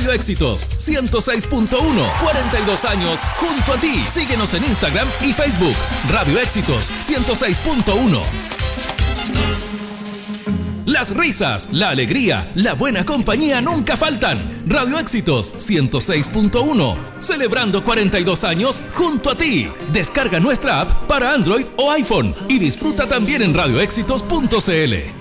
Radio Éxitos 106.1, 42 años junto a ti. Síguenos en Instagram y Facebook. Radio Éxitos 106.1. Las risas, la alegría, la buena compañía nunca faltan. Radio Éxitos 106.1, celebrando 42 años junto a ti. Descarga nuestra app para Android o iPhone y disfruta también en radioéxitos.cl.